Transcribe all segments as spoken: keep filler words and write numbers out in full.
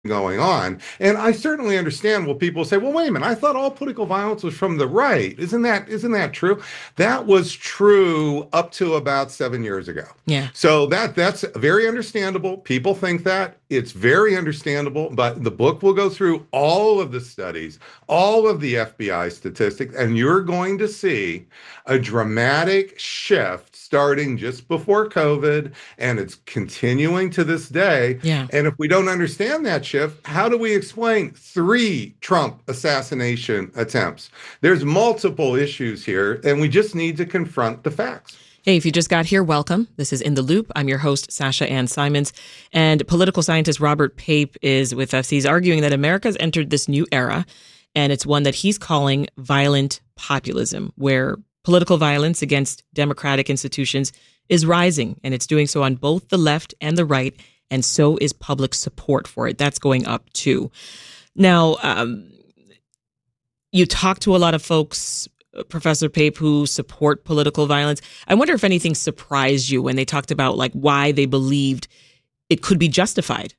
going on. And I certainly understand what people say, well, wait a minute, I thought all political violence was from the right. Isn't that isn't that true? That was true up to about seven years ago. Yeah. So that that's very understandable. People think that. It's very understandable, but the book will go through all of the studies, all of the F B I statistics, and you're going to see a dramatic shift starting just before COVID, and it's continuing to this day. Yeah. And if we don't understand that shift, how do we explain three Trump assassination attempts? There's multiple issues here, and we just need to confront the facts. Hey, if you just got here, welcome. This is In the Loop. I'm your host, Sasha Ann Simons, and political scientist Robert Pape is with us. He's arguing that America's entered this new era, and it's one that he's calling violent populism, where political violence against democratic institutions is rising, and it's doing so on both the left and the right, and so is public support for it. That's going up too. Now, um, you talk to a lot of folks, Professor Pape, who support political violence. I wonder if anything surprised you when they talked about like why they believed it could be justified.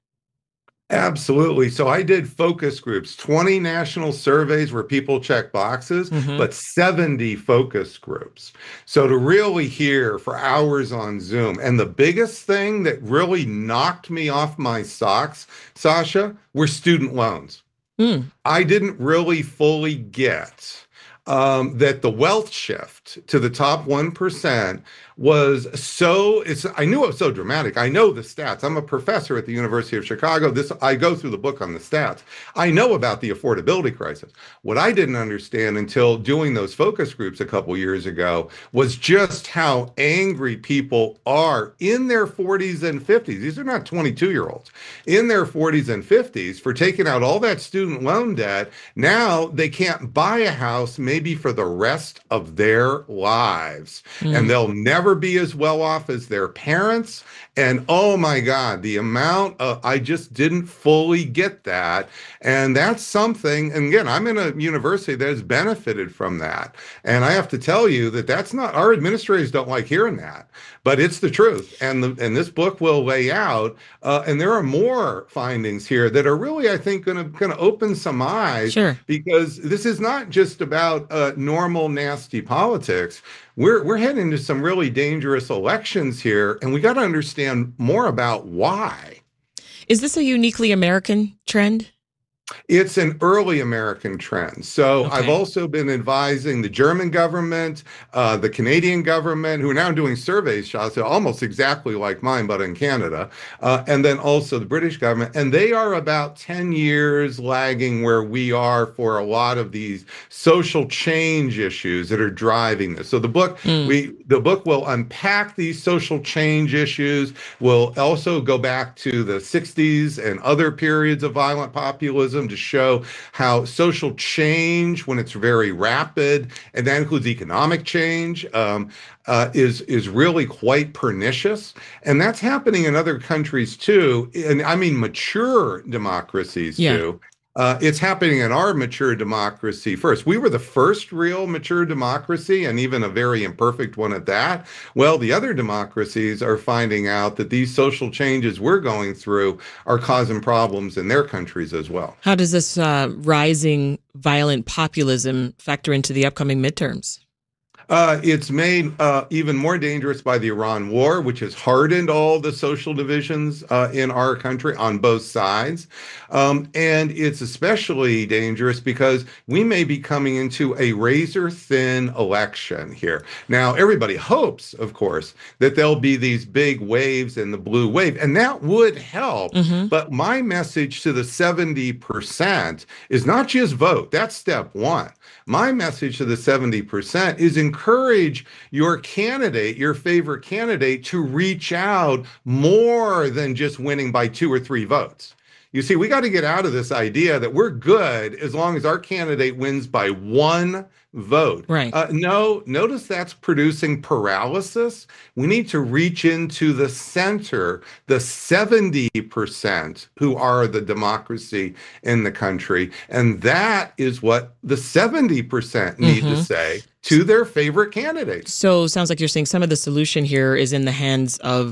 Absolutely. So I did focus groups, twenty national surveys where people check boxes, Mm-hmm. but seventy focus groups. So to really hear for hours on Zoom. And the biggest thing that really knocked me off my socks, Sasha, were student loans. Mm. I didn't really fully get um, that the wealth shift to the top one percent was so, it's, I knew it was so dramatic. I know the stats. I'm a professor at the University of Chicago. This, I go through the book on the stats. I know about the affordability crisis. What I didn't understand until doing those focus groups a couple years ago was just how angry people are in their forties and fifties. These are not twenty-two year olds in their forties and fifties for taking out all that student loan debt. Now they can't buy a house maybe for the rest of their lives. Mm. And they'll never be as well off as their parents. And oh my God, the amount of, I just didn't fully get that. And that's something, and again, I'm in a university that has benefited from that. And I have to tell you that that's not, our administrators don't like hearing that, but it's the truth. And the, and this book will lay out, uh, and there are more findings here that are really, I think, going to going to open some eyes. Sure. Because this is not just about uh, normal, nasty politics. We're we're heading into some really dangerous elections here, and we got to understand more about why. Is this a uniquely American trend? It's an early American trend. So Okay. I've also been advising the German government, uh, the Canadian government, who are now doing surveys, Shasta, almost exactly like mine, but in Canada, uh, and then also the British government. And they are about ten years lagging where we are for a lot of these social change issues that are driving this. So the book, Mm. we the book will unpack these social change issues. We'll also go back to the sixties and other periods of violent populism to show how social change, when it's very rapid, and that includes economic change, um, uh, is is really quite pernicious. And that's happening in other countries too. And I mean mature democracies Yeah. too. Uh, it's happening in our mature democracy first. We were the first real mature democracy, and even a very imperfect one at that. Well, the other democracies are finding out that these social changes we're going through are causing problems in their countries as well. How does this uh, rising violent populism factor into the upcoming midterms? Uh, it's made uh, even more dangerous by the Iran war, which has hardened all the social divisions uh, in our country on both sides. Um, and it's especially dangerous because we may be coming into a razor-thin election here. Now, everybody hopes, of course, that there'll be these big waves in the blue wave, and that would help. Mm-hmm. But my message to the seventy percent is not just vote. That's step one. My message to the seventy percent is encourage your candidate, your favorite candidate, to reach out more than just winning by two or three votes. You see, we got to get out of this idea that we're good as long as our candidate wins by one vote. Right. Uh, no, notice that's producing paralysis. We need to reach into the center, the seventy percent who are the democracy in the country. And that is what the seventy percent need Mm-hmm. to say to their favorite candidates. So sounds like you're saying some of the solution here is in the hands of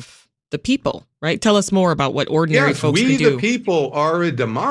the people, right? Tell us more about what ordinary Yes, folks we can do. the people are a democracy.